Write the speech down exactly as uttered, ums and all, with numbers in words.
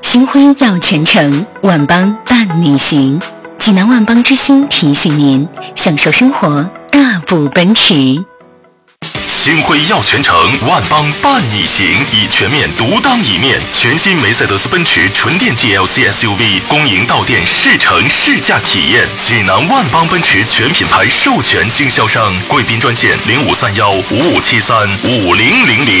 新婚要全程，万邦伴你行。济南万邦之星提醒您，享受生活，大步奔驰。 星辉耀全程，万邦伴你行，以全面独当一面。全新梅赛德斯奔驰纯电 G L C S U V 公营到店试乘试驾体验。济南万邦奔驰全品牌授权经销商，贵宾专线零五三幺五五七三五零零零。